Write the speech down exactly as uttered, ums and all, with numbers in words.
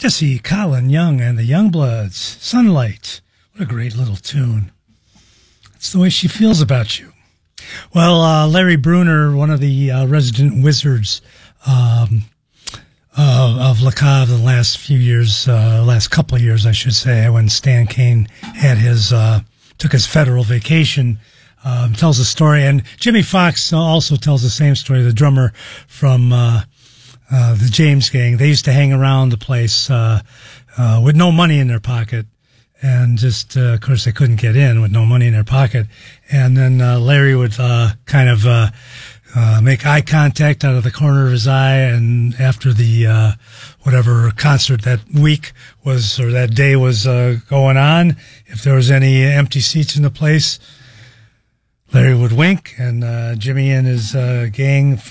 Jesse, Colin Young, and the Youngbloods. Sunlight. What a great little tune. That's the way she feels about you. Well, uh, Larry Bruner, one of the uh, resident wizards um, uh, of Le Cave the last few years, uh, last couple of years, I should say, when Stan Kane had his, uh, took his federal vacation, um, tells a story. And Jimmy Fox also tells the same story, the drummer from uh, uh, the James Gang. They used to hang around the place uh, uh, with no money in their pocket. And just, uh, of course, they couldn't get in with no money in their pocket. And then uh, Larry would uh, kind of uh, uh, make eye contact out of the corner of his eye. And after the uh, whatever concert that week was or that day was uh, going on, if there was any empty seats in the place, Larry would wink, and uh, Jimmy and his uh, gang